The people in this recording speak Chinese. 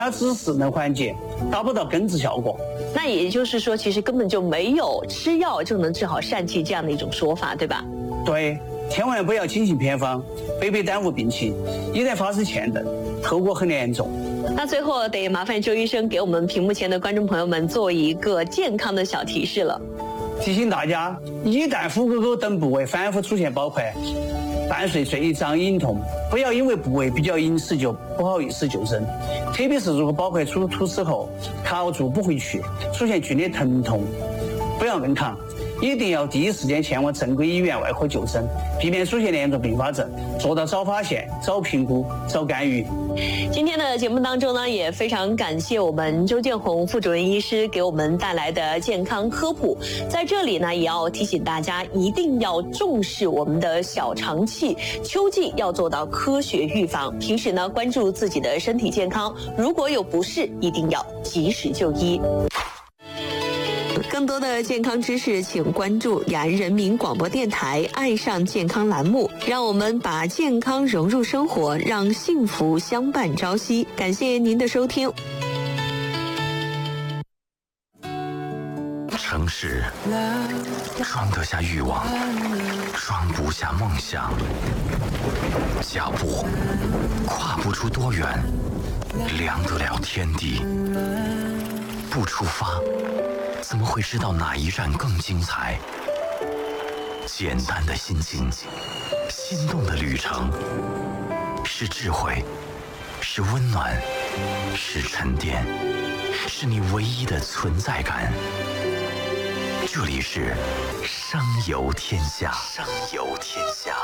它只是能缓解，达不到根治效果。 那也就是说，其实根本就没有吃药就能治好疝气这样的一种说法，对吧？ 对，千万不要轻信偏方，白白耽误病情，一旦发生欠等，后果很严重。 那最后得麻烦周医生给我们屏幕前的观众朋友们做一个健康的小提示了。 提醒大家，一旦腹股沟等部位反复出现包块，伴随睡胀隐痛，不要因为部位比较隐私就不好意思就诊。特别是如果包块突出后卡住不回去，出现剧烈疼痛，不要硬扛，一定要第一时间前往正规医院外科就诊，避免出现严重并发症，做到早发现、早评估、早干预。 今天的节目当中呢，也非常感谢我们周建红副主任医师给我们带来的健康科普。在这里呢，也要提醒大家一定要重视我们的小肠气，秋季要做到科学预防。平时呢，关注自己的身体健康，如果有不适，一定要及时就医。更多的健康知识，请关注雅安人民广播电台爱上健康栏目，让我们把健康融入生活，让幸福相伴朝夕。感谢您的收听。 城市装得下欲望，装不下梦想，脚步跨不出多远，量得了天地。不出发，怎么会知道哪一站更精彩？简单的心情，心动的旅程，是智慧，是温暖，是沉淀，是你唯一的存在感。这里是商游天下，商游天下。